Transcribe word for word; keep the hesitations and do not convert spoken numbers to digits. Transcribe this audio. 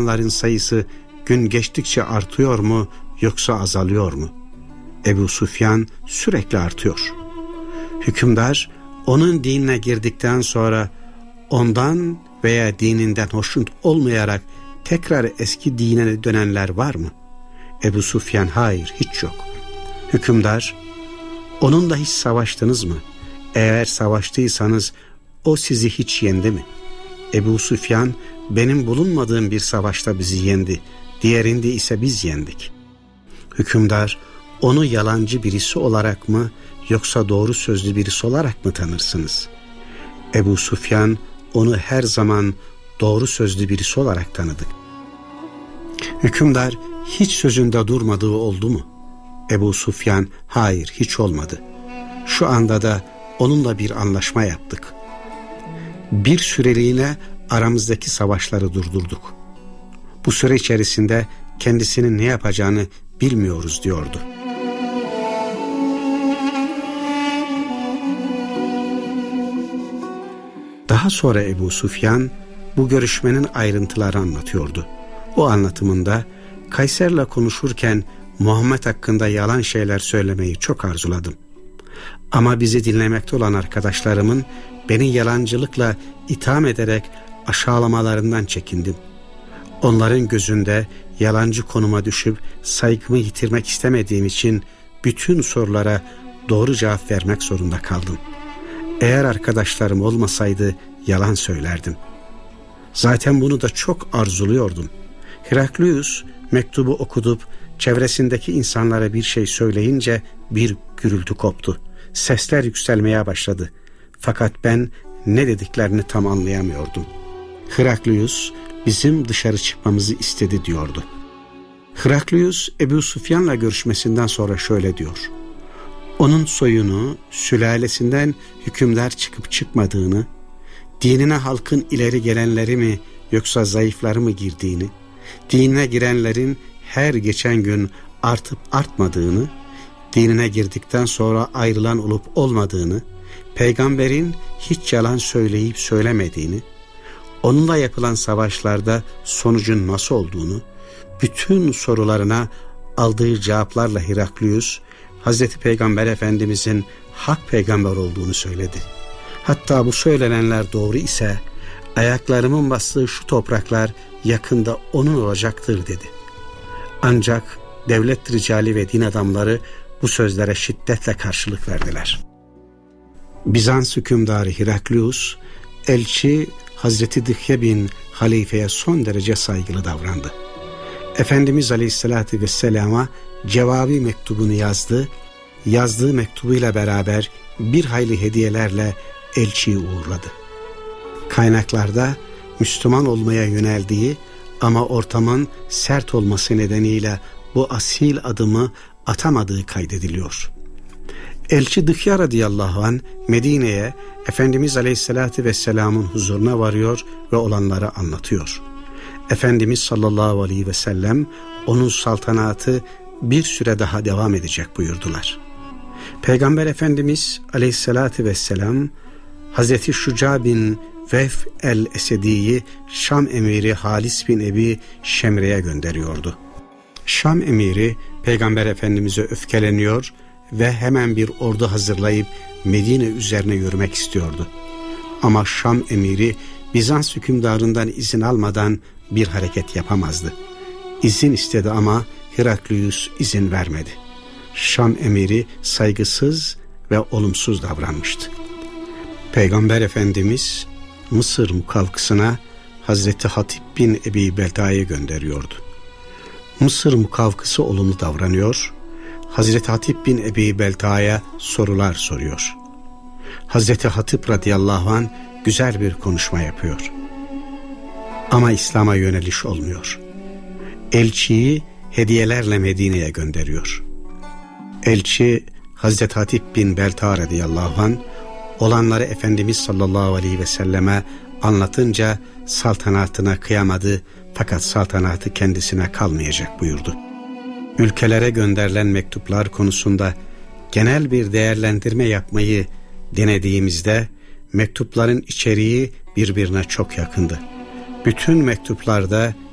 Müslümanların sayısı gün geçtikçe artıyor mu yoksa azalıyor mu? Ebu Süfyan sürekli artıyor. Hükümdar onun dinine girdikten sonra ondan veya dininden hoşnut olmayarak tekrar eski dine dönenler var mı? Ebu Süfyan hayır, hiç yok. Hükümdar, onunla hiç savaştınız mı? Eğer savaştıysanız o sizi hiç yendi mi? Ebu Süfyan, benim bulunmadığım bir savaşta bizi yendi, diğerinde ise biz yendik. Hükümdar, onu yalancı birisi olarak mı yoksa doğru sözlü birisi olarak mı tanırsınız? Ebu Süfyan, onu her zaman doğru sözlü birisi olarak tanıdık. Hükümdar, hiç sözünde durmadığı oldu mu? Ebu Süfyan, hayır, hiç olmadı. Şu anda da onunla bir anlaşma yaptık. Bir süreliğine aramızdaki savaşları durdurduk. Bu süre içerisinde kendisinin ne yapacağını bilmiyoruz diyordu. Daha sonra Ebu Süfyan bu görüşmenin ayrıntıları anlatıyordu. O anlatımında Kayser'le konuşurken Muhammed hakkında yalan şeyler söylemeyi çok arzuladım. Ama bizi dinlemekte olan arkadaşlarımın beni yalancılıkla itham ederek aşağılamalarından çekindim. Onların gözünde yalancı konuma düşüp saygımı yitirmek istemediğim için bütün sorulara doğru cevap vermek zorunda kaldım. Eğer arkadaşlarım olmasaydı yalan söylerdim. Zaten bunu da çok arzuluyordum. Heraklius mektubu okudup çevresindeki insanlara bir şey söyleyince bir gürültü koptu. Sesler yükselmeye başladı. Fakat ben ne dediklerini tam anlayamıyordum. Heraklius bizim dışarı çıkmamızı istedi diyordu. Heraklius Ebu Süfyan'la görüşmesinden sonra şöyle diyor. Onun soyunu, sülalesinden hükümdar çıkıp çıkmadığını, dinine halkın ileri gelenleri mi yoksa zayıfları mı girdiğini, dinine girenlerin her geçen gün artıp artmadığını, dinine girdikten sonra ayrılan olup olmadığını, peygamberin hiç yalan söyleyip söylemediğini, onunla yapılan savaşlarda sonucun nasıl olduğunu, bütün sorularına aldığı cevaplarla Heraklius, Hazreti Peygamber Efendimizin hak peygamber olduğunu söyledi. Hatta bu söylenenler doğru ise ayaklarımın bastığı şu topraklar yakında onun olacaktır dedi. Ancak devlet ricali ve din adamları bu sözlere şiddetle karşılık verdiler. Bizans hükümdarı Heraklius, elçi Hazreti Dihye bin Halife'ye son derece saygılı davrandı. Efendimiz Aleyhisselatü Vesselam'a cevabi mektubunu yazdı, yazdığı mektubuyla beraber bir hayli hediyelerle elçiyi uğurladı. Kaynaklarda Müslüman olmaya yöneldiği ama ortamın sert olması nedeniyle bu asil adımı atamadığı kaydediliyor. Elçi Dihya radıyallahu anh Medine'ye Efendimiz Aleyhisselatü Vesselam'ın huzuruna varıyor ve olanları anlatıyor. Efendimiz sallallahu aleyhi ve sellem onun saltanatı bir süre daha devam edecek buyurdular. Peygamber Efendimiz Aleyhisselatü Vesselam Hazreti Şuca bin Vef el-Esedi'yi Şam emiri Halis bin Ebi Şemre'ye gönderiyordu. Şam emiri Peygamber Efendimiz'e öfkeleniyor ve hemen bir ordu hazırlayıp Medine üzerine yürümek istiyordu. Ama Şam emiri Bizans hükümdarından izin almadan bir hareket yapamazdı. İzin istedi ama Heraklius izin vermedi. Şam emiri saygısız ve olumsuz davranmıştı. Peygamber Efendimiz Mısır mukavkısına Hazreti Hatip bin Ebi Belta'yı gönderiyordu. Mısır mukavkısı olumlu davranıyor, Hazreti Hatip bin Ebi Belta'ya sorular soruyor. Hazreti Hatip radıyallahu anh güzel bir konuşma yapıyor. Ama İslam'a yöneliş olmuyor. Elçiyi hediyelerle Medine'ye gönderiyor. Elçi Hazreti Hatip bin Belta radıyallahu anh olanları Efendimiz sallallahu aleyhi ve selleme anlatınca saltanatına kıyamadı, fakat saltanatı kendisine kalmayacak buyurdu. Ülkelere gönderilen mektuplar konusunda genel bir değerlendirme yapmayı denediğimizde mektupların içeriği birbirine çok yakındı. Bütün mektuplarda